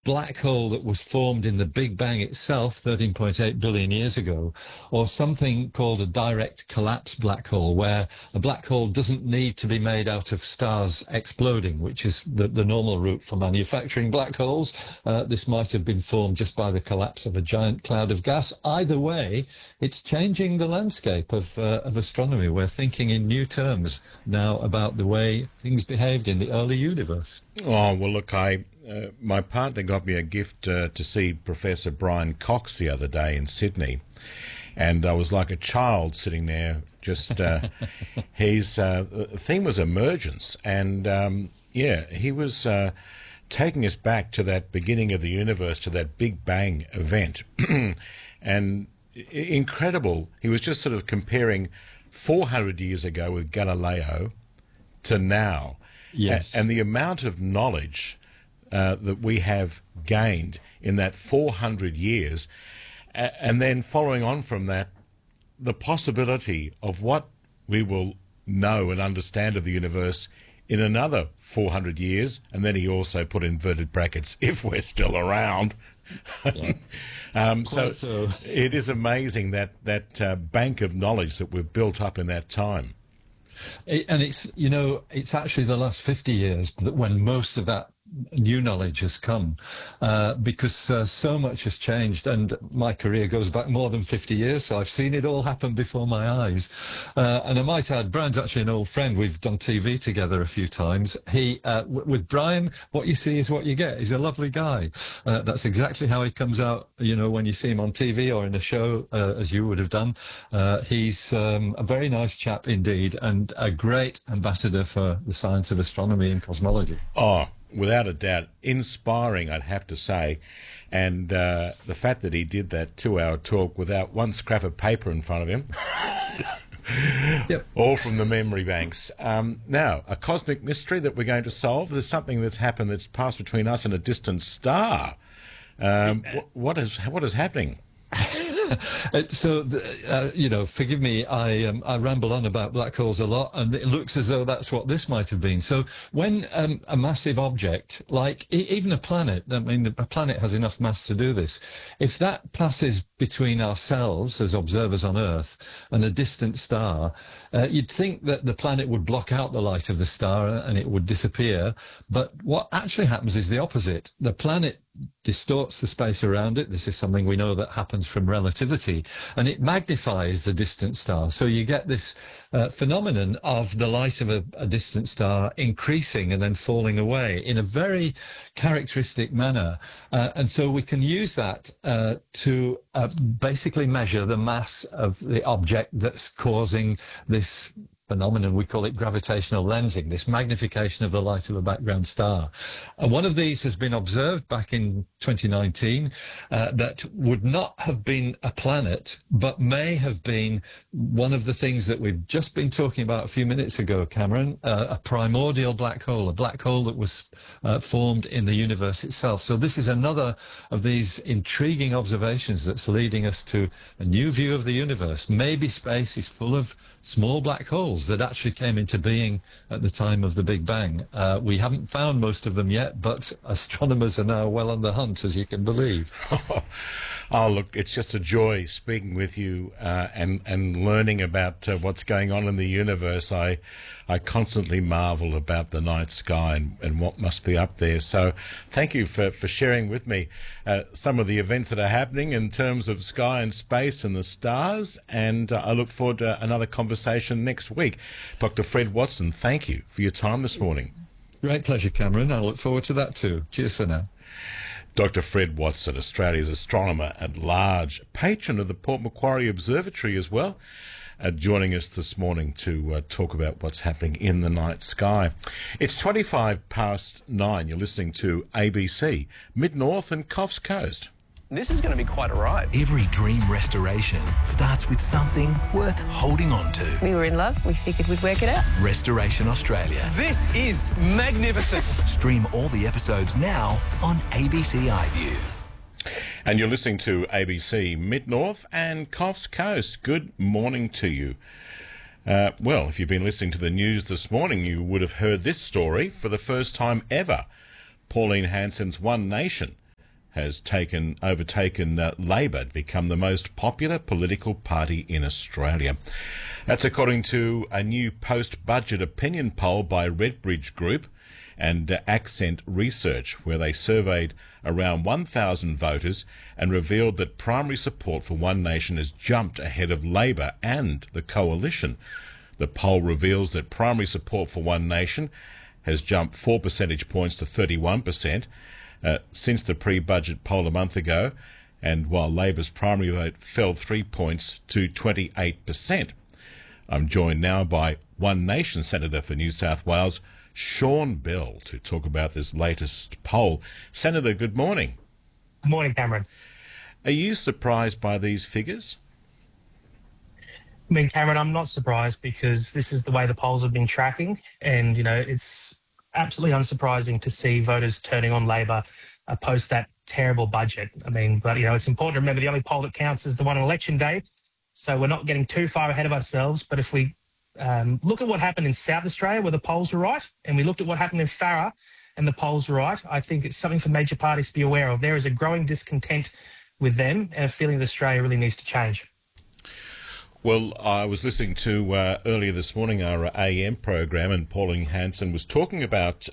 black hole that was formed in the Big Bang itself 13.8 billion years ago, or something called a direct collapse black hole, where a black hole doesn't need to be made out of stars exploding, which is the normal route for manufacturing black holes. This might have been formed just by the collapse of a giant cloud of gas. Either way, it's changing the landscape of astronomy. We're thinking in new terms now about the way things behaved in the early universe. Oh, well, look, my partner got me a gift to see Professor Brian Cox the other day in Sydney, and I was like a child sitting there. Just his theme was emergence, and he was taking us back to that beginning of the universe, to that Big Bang event, and incredible. He was just sort of comparing 400 years ago with Galileo to now. Yes. And the amount of knowledge that we have gained in that 400 years, and then following on from that, the possibility of what we will know and understand of the universe in another 400 years, and then he also put inverted brackets, if we're still around. Yeah. So it is amazing that bank of knowledge that we've built up in that time. And it's actually the last 50 years that when most of that new knowledge has come, because so much has changed, and my career goes back more than 50 years, so I've seen it all happen before my eyes. And I might add, Brian's actually an old friend. We've done TV together a few times. With Brian, what you see is what you get. He's a lovely guy. That's exactly how he comes out, when you see him on TV or in a show, as you would have done. He's a very nice chap indeed, and a great ambassador for the science of astronomy and cosmology. Oh, without a doubt, inspiring, I'd have to say. And the fact that he did that 2-hour talk without one scrap of paper in front of him, Yep. all from the memory banks. Now, a cosmic mystery that we're going to solve. There's something that's happened that's passed between us and a distant star. What is happening? So, forgive me, I ramble on about black holes a lot, and it looks as though that's what this might have been. So when a massive object, like even a planet, I mean, a planet has enough mass to do this, if that passes between ourselves as observers on Earth and a distant star, you'd think that the planet would block out the light of the star and it would disappear. But what actually happens is the opposite. The planet distorts the space around it. This is something we know that happens from relativity, and it magnifies the distant star. So you get this phenomenon of the light of a distant star increasing and then falling away in a very characteristic manner. And so we can use that to basically measure the mass of the object that's causing this phenomenon. We call it gravitational lensing, this magnification of the light of a background star. And one of these has been observed back in 2019 that would not have been a planet, but may have been one of the things that we've just been talking about a few minutes ago, Cameron, a primordial black hole, a black hole that was formed in the universe itself. So this is another of these intriguing observations that's leading us to a new view of the universe. Maybe space is full of small black holes that actually came into being at the time of the Big Bang. We haven't found most of them yet, but astronomers are now well on the hunt, as you can believe. Oh, look, it's just a joy speaking with you and learning about what's going on in the universe. I constantly marvel about the night sky and what must be up there. So thank you for sharing with me some of the events that are happening in terms of sky and space and the stars. And I look forward to another conversation next week. Dr. Fred Watson, thank you for your time this morning. Great pleasure, Cameron. I look forward to that too. Cheers for now. Dr. Fred Watson, Australia's astronomer at large, patron of the Port Macquarie Observatory as well, joining us this morning to talk about what's happening in the night sky. It's 9:25. You're listening to ABC, Mid-North and Coffs Coast. This is going to be quite a ride. Every dream restoration starts with something worth holding on to. We were in love. We figured we'd work it out. Restoration Australia. This is magnificent. Stream all the episodes now on ABC iView. And you're listening to ABC Mid-North and Coffs Coast. Good morning to you. Well, if you've been listening to the news this morning, you would have heard this story for the first time ever. Pauline Hanson's One Nation has overtaken Labor to become the most popular political party in Australia. That's according to a new post-budget opinion poll by Redbridge Group and Accent Research, where they surveyed around 1,000 voters and revealed that primary support for One Nation has jumped ahead of Labor and the Coalition. The poll reveals that primary support for One Nation has jumped 4 percentage points to 31% since the pre-budget poll a month ago, and while Labor's primary vote fell 3 points to 28%. I'm joined now by One Nation Senator for New South Wales, Sean Bell, to talk about this latest poll. Senator, good morning. Good morning, Cameron. Are you surprised by these figures? I mean, Cameron, I'm not surprised because this is the way the polls have been tracking. And, it's absolutely unsurprising to see voters turning on Labor post that terrible budget. I mean, but, it's important to remember the only poll that counts is the one on election day. So we're not getting too far ahead of ourselves. But if we look at what happened in South Australia where the polls were right, and we looked at what happened in Farrer and the polls were right, I think it's something for major parties to be aware of. There is a growing discontent with them and a feeling that Australia really needs to change. Well, I was listening to earlier this morning our AM program, and Pauline Hanson was talking about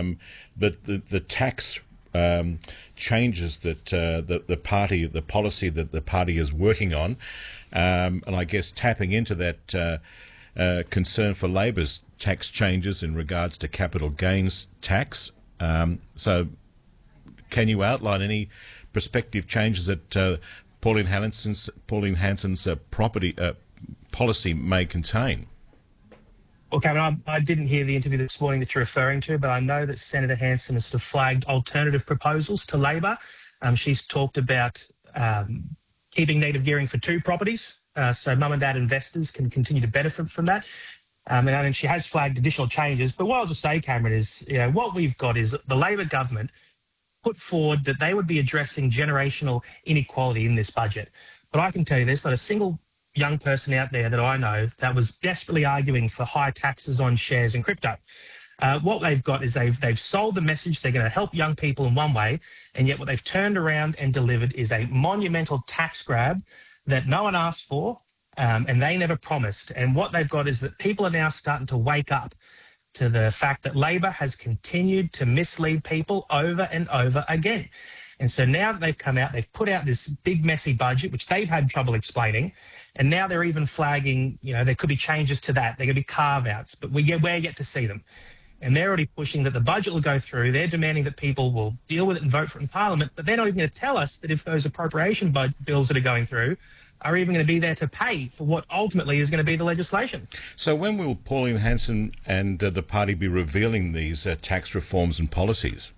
the tax changes that the policy that the party is working on, and I guess tapping into that concern for Labor's tax changes in regards to capital gains tax. So, can you outline any prospective changes that Pauline Hanson's property policy may contain? Well, Cameron, I didn't hear the interview this morning that you're referring to, but I know that Senator Hanson has sort of flagged alternative proposals to Labor. She's talked about keeping native gearing for 2 properties, so mum and dad investors can continue to benefit from that. And she has flagged additional changes. But what I'll just say, Cameron, is what we've got is the Labor government put forward that they would be addressing generational inequality in this budget. But I can tell you there's not a single young person out there that I know that was desperately arguing for high taxes on shares and crypto. What they've got is they've sold the message they're going to help young people in one way, and yet what they've turned around and delivered is a monumental tax grab that no one asked for, and they never promised. And what they've got is that people are now starting to wake up to the fact that Labor has continued to mislead people over and over again. And so now that they've come out, they've put out this big messy budget, which they've had trouble explaining. And now they're even flagging, there could be changes to that. There could be carve-outs, but we're yet to see them. And they're already pushing that the budget will go through. They're demanding that people will deal with it and vote for it in Parliament, but they're not even going to tell us that if those appropriation bills that are going through are even going to be there to pay for what ultimately is going to be the legislation. So when will Pauline Hanson and the party be revealing these tax reforms and policies?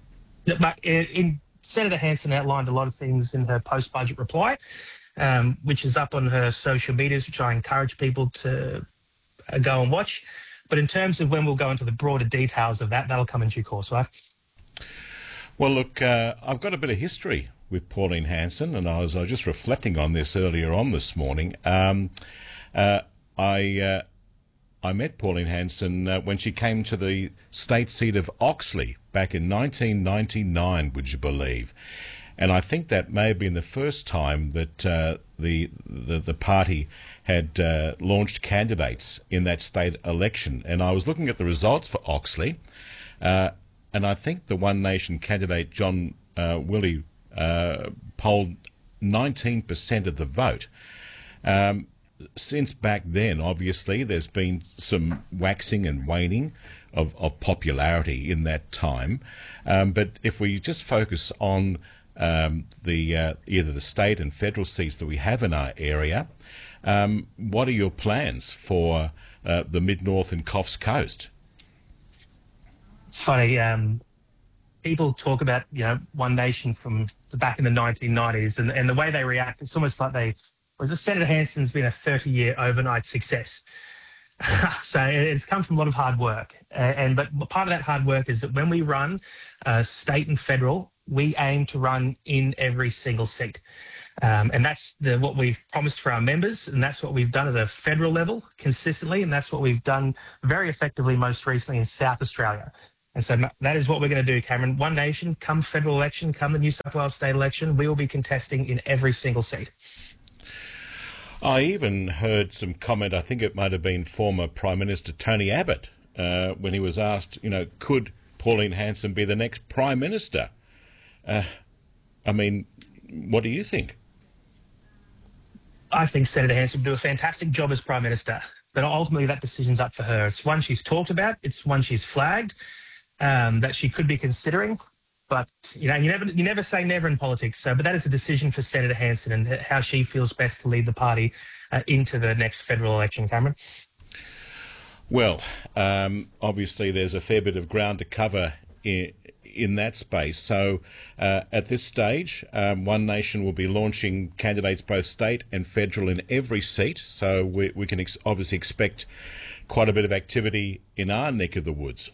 Senator Hanson outlined a lot of things in her post-budget reply, which is up on her social medias, which I encourage people to go and watch. But in terms of when we'll go into the broader details of that, that'll come in due course, right? Well, look, I've got a bit of history with Pauline Hanson, and I was just reflecting on this earlier on this morning. I met Pauline Hanson when she came to the state seat of Oxley back in 1999, would you believe? And I think that may have been the first time that the party had launched candidates in that state election. And I was looking at the results for Oxley, and I think the One Nation candidate, John Willie, polled 19% of the vote. Since back then, obviously, there's been some waxing and waning of popularity in that time. But if we just focus on either the state and federal seats that we have in our area, what are your plans for the Mid-North and Coffs Coast? It's funny. People talk about, One Nation from back in the 1990s and the way they react, it's almost like Senator Hanson's been a 30-year overnight success. So it's come from a lot of hard work. But part of that hard work is that when we run state and federal, we aim to run in every single seat. And that's what we've promised for our members, and that's what we've done at a federal level consistently, and that's what we've done very effectively most recently in South Australia. And so that is what we're going to do, Cameron. One Nation, come federal election, come the New South Wales state election, we will be contesting in every single seat. I even heard some comment, I think it might have been former Prime Minister Tony Abbott, when he was asked, could Pauline Hanson be the next Prime Minister? I mean, what do you think? I think Senator Hanson would do a fantastic job as Prime Minister, but ultimately that decision's up for her. It's one she's talked about, it's one she's flagged, that she could be considering. But, you never say never in politics. So, but that is a decision for Senator Hanson and how she feels best to lead the party into the next federal election, Cameron. Well, obviously there's a fair bit of ground to cover in that space. So at this stage, One Nation will be launching candidates both state and federal in every seat. So we can obviously expect quite a bit of activity in our neck of the woods.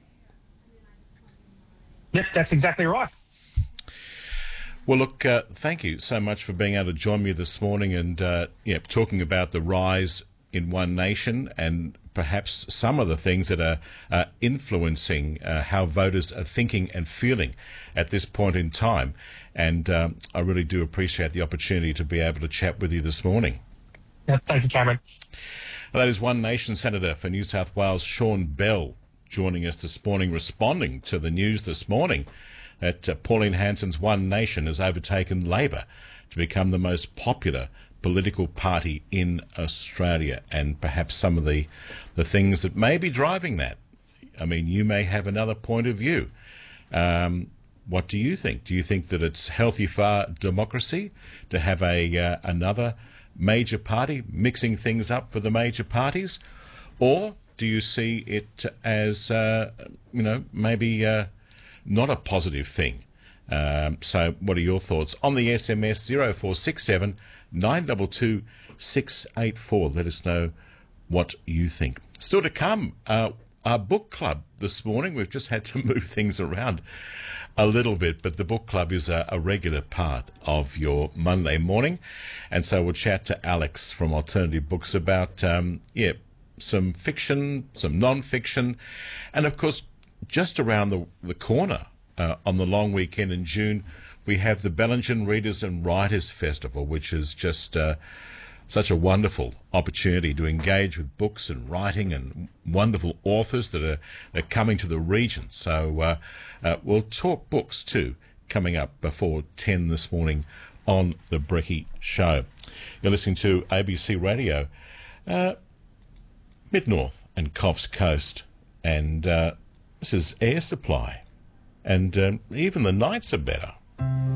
Yep, that's exactly right. Well, look, thank you so much for being able to join me this morning and talking about the rise in One Nation and perhaps some of the things that are influencing how voters are thinking and feeling at this point in time. And I really do appreciate the opportunity to be able to chat with you this morning. Yeah, thank you, Cameron. Well, that is One Nation Senator for New South Wales, Sean Bell, joining us this morning, responding to the news this morning that Pauline Hanson's One Nation has overtaken Labor to become the most popular political party in Australia, and perhaps some of the things that may be driving that. I mean, you may have another point of view. What do you think? Do you think that it's healthy for democracy to have another major party mixing things up for the major parties? Or do you see it as, maybe not a positive thing? So what are your thoughts? On the SMS 0467 922 684. Let us know what you think. Still to come, our book club this morning. We've just had to move things around a little bit, but the book club is a regular part of your Monday morning. And so we'll chat to Alex from Alternative Books about, some fiction, some non-fiction, and of course, just around the corner on the long weekend in June, we have the Bellingen Readers and Writers Festival, which is just such a wonderful opportunity to engage with books and writing and wonderful authors that are coming to the region. So we'll talk books too, coming up before 10 this morning on The Brecky Show. You're listening to ABC Radio, Mid-North and Coffs Coast, and this is Air Supply, and even the nights are better.